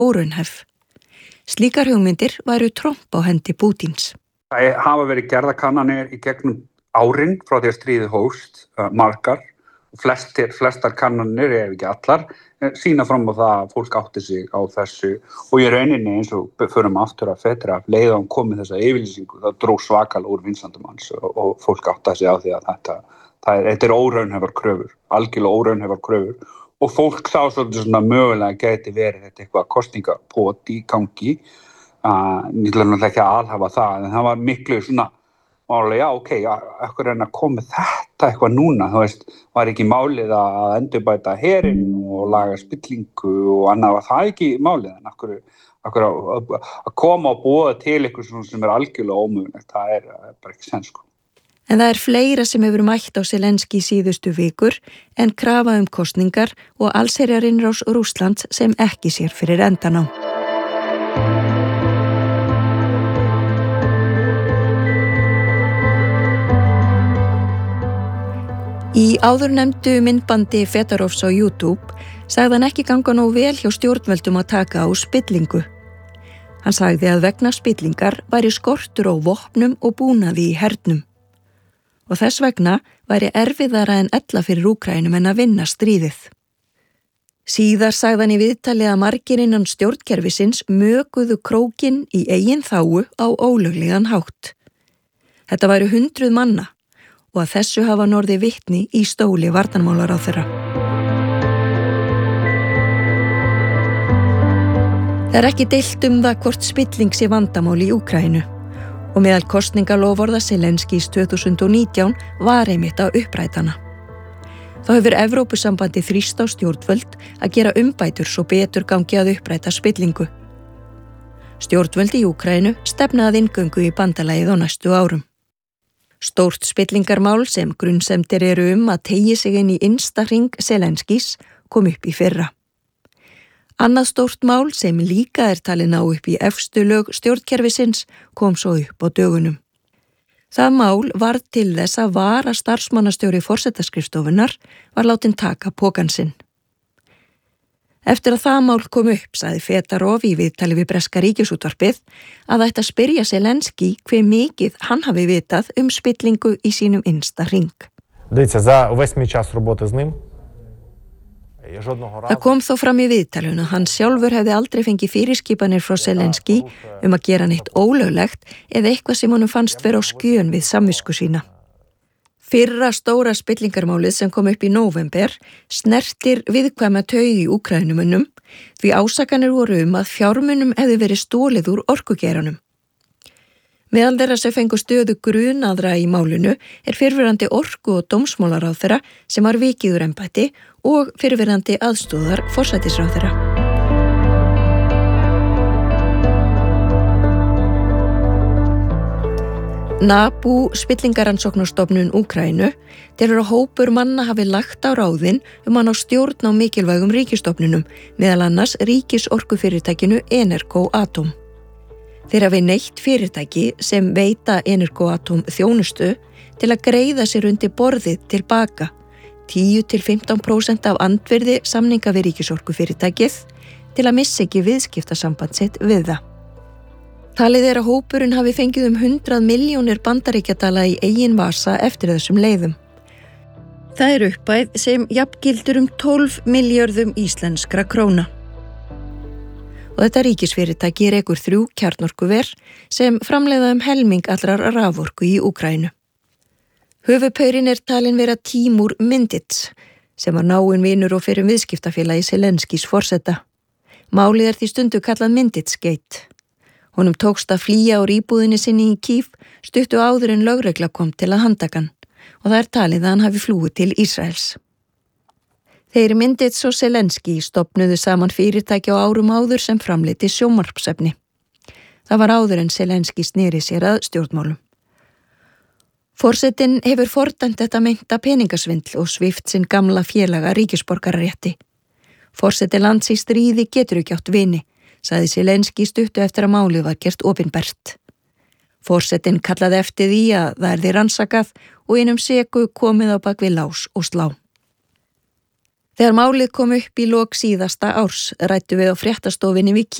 óraunhæf. Slíkar hugmyndir væru tromp á hendi Pútíns. Það hafa verið gerðar kannanir í gegnum árin frá því að stríðið hófst, margar. Flestar kannanir, ef ekki allar, sýna fram á það að fólk átti sig á þessu og í rauninni eins og förum aftur að fetra leið á komið þessa yfirlýsingu, það dró svakalega úr vinsældum hans og fólk átti sig á því að þetta er óraunhæfar kröfur, algjörlega óraunhæfar kröfur og fólk sá svolítið svona mögulega gæti verið þetta eitthvað kosningapot í gangi, náttúrulega ekki að alhafa það, en það var miklu svona málega, já, ok, ekkur að koma þetta eitthvað núna, þú veist, var ekki málið að endurbæta herinn og laga spillingu og annað, var það ekki málið, en ekkur að koma og búa til eitthvað sem algjörlega ómögulegt, það bara ekki sens, sko. En það fleira sem hefur mætt á Zelenskí síðustu vikur en krafa kosningar og allsherjarinnrás Rússlands sem ekki sér fyrir endan á. Í áðurnefndu myndbandi Fedorovs á YouTube sagði hann ekki ganga nóg vel hjá stjórnvöldum að taka á spillingu. Hann sagði að vegna spillingar væri skortur á vopnum og búnaði í hernum. Og þess vegna væri erfiðara en ella fyrir Úkraínum en að vinna stríðið. Síðar sagði hann í viðtali að margir innan stjórnkerfisins mökuðu krókinn í eigin þágu á ólöglegan hátt. Þetta væru 100 manna og að þessu hafa orðið vitni í stóli varnarmálaráðherra. Það ekki deilt það hvort spilling sé vandamál í Úkraínu. Og meðal kosningaloforða Zelenskís 2019 var einmitt að uppræta hana. Þá hefur Evrópusambandi þrýst á stjórnvöld að gera umbætur svo betur gangi að uppræta spillingu. Stjórnvöld í Úkraínu stefna að inngöngu í bandalagið á næstu árum. Stórt spillingarmál sem grunnsemdir eru að teygja sig inn í innsta hring Zelenskís kom upp í fyrra. Annað stórt mál sem líka talið ná upp í efstu lög stjórnkerfisins kom svo upp á dögunum. Það mál varð til þess að starfsmannastjóri forsetaskrifstofunnar var látin taka pokann sinn. Eftir að það mál kom upp sagði Fedorov í viðtali við breska ríkisútvarpið að ætti að spyrja Zelenskí hve mikið hann hafi vitað spillingu í sínum innsta hring. Það kom þó fram í viðtalinu að hann sjálfur hefði aldrei fengið fyrirskipanir frá Zelenskí að gera neitt ólöglegt eða eitthvað sem honum fannst vera á skjön við samvisku sína. Fyrra stóra spillingarmálið sem kom upp í nóvember snertir viðkvæma taug í Úkrænumönnum því ásakanir voru að fjármunum hefði verið stólið úr orkugeiranum. Meðal þeirra sem fengu stöðu grunaðra í málinu fyrrverandi orku- og dómsmálaráðherra sem var vikið úr embætti og fyrrverandi aðstoðar forsætisráðherra. NABU, spillingarannsóknarstofnun Úkraínu, telur að hópur manna hafi lagt á ráðin að ná stjórn á mikilvægum ríkisstofnunum, meðal annars ríkisorkufyrirtækinu Energo Atom. Þeir hafi neytt fyrirtæki sem veita Energo Atom þjónustu til að greiða sér undir borðið tilbaka 10-15% af andvirði samninga við ríkisorkufyrirtækið til að missa ekki viðskiptasamband sitt við það. Talið að hópurinn hafi fengið 100 milljónir bandaríkjadala í eigin vasa eftir þessum leiðum. Það upphæð sem jafngildur 12 milljörðum íslenskra króna. Og þetta ríkisfyrirtæki rekur 3 kjarnorkuver sem framleiða helming allrar raforku í Úkraínu. Höfuðpaurinn talinn vera Timur Mindits, sem var náinn vinur og fyrrum viðskiptafélagi Zelenskís forseta. Málið því stundu kallað Mindits-gate. Honum tókst að flýja úr íbúðinni sinni í Kív stuttu áður en lögregla kom til að handtaka hann og það talið að hann hafi flúið til Ísraels. Þeir Mindits og Zelenskí stofnuðu saman fyrirtæki á árum áður sem framleiddi sjónvarpsefni. Það var áður en Zelenskí sneri sér að stjórnmálum. Forsetinn hefur fordæmt þetta meinta peningasvindl og svipt sinn gamla félaga ríkisborgararétti. Forseti lands í stríði getur ekki átt vini, sagði Zelenskí stuttu eftir að málið var gert opinbert. Forsetinn kallaði eftir því að það rannsakað og einum seku komið á bak við lás og slá. Þegar málið kom upp í lok síðasta árs ræddu við á fréttastofinni við